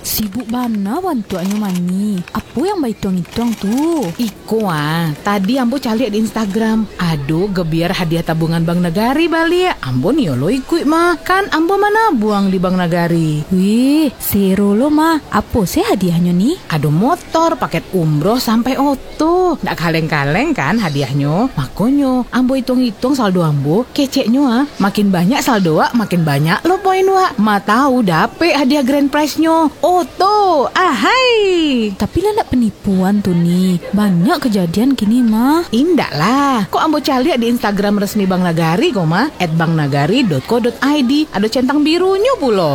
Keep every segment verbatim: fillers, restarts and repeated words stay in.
sibuk bana bantuannya mani. Apa yang baitong-itong tuh? Iko ah, tadi ambo cari di Instagram. Aduh, gebiar hadiah tabungan Bank Nagari Bali. Ambo nih lo ikut mah. Kan ambo mana buang di Bank Nagari. Wih, seru lo mah. Apa sih hadiahnya nih? Aduh, motor, paket umroh sampai oto. Nggak kaleng-kaleng kan hadiahnya. Makanya ambo hitung-hitung saldo ambo, keceknya ah. Makin banyak saldo ah, makin banyak lo poin wak. Ma tahu dapet hadiah grand prize-nya. Oto, ahai. Tapi lah ndak penipuan tuh nih. Banyak kejadian gini mah. Indah lah. Kok ambo cari di Instagram resmi Bank Nagari kok mah, at banknagari dot co dot i d. Ada centang birunya pulo.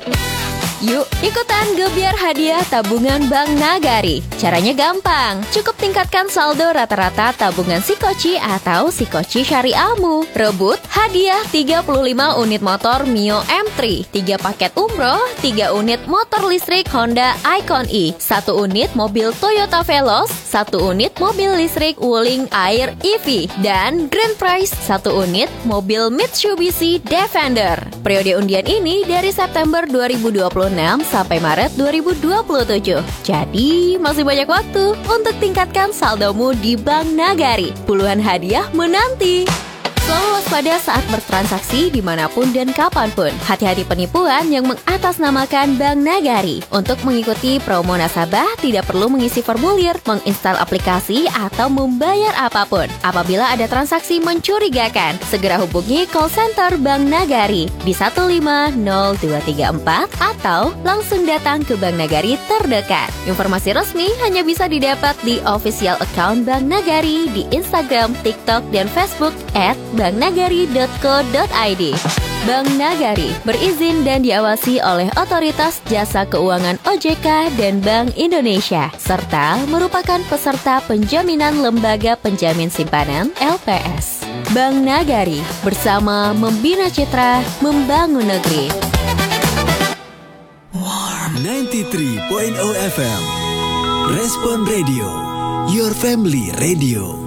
Yuk, ikutan gebiar hadiah tabungan Bank Nagari. Caranya gampang, cukup tingkatkan saldo rata-rata tabungan Sikoci atau Sikoci Syariahmu. Rebut hadiah tiga puluh lima unit motor Mio M tiga, tiga paket umroh, tiga unit motor listrik Honda Icon E, satu unit mobil Toyota Veloz, satu unit mobil listrik Wuling Air E V, dan grand prize satu unit mobil Mitsubishi Defender. Periode undian ini dari September dua ribu dua puluh enam sampai Maret dua ribu dua puluh tujuh. Jadi masih banyak waktu untuk tingkatkan saldomu di Bank Nagari. Puluhan hadiah menanti. Selalu waspada saat bertransaksi dimanapun dan kapanpun. Hati-hati penipuan yang mengatasnamakan Bank Nagari. Untuk mengikuti promo nasabah, tidak perlu mengisi formulir, menginstal aplikasi, atau membayar apapun. Apabila ada transaksi mencurigakan, segera hubungi call center Bank Nagari di satu lima nol dua tiga empat atau langsung datang ke Bank Nagari terdekat. Informasi resmi hanya bisa didapat di official account Bank Nagari di Instagram, TikTok, dan Facebook at banknagari dot co dot i d. Bank Nagari berizin dan diawasi oleh Otoritas Jasa Keuangan O J K dan Bank Indonesia, serta merupakan peserta penjaminan Lembaga Penjamin Simpanan L P S. Bank Nagari, bersama membina citra, membangun negeri. sembilan puluh tiga koma nol F M Respon Radio, your family radio.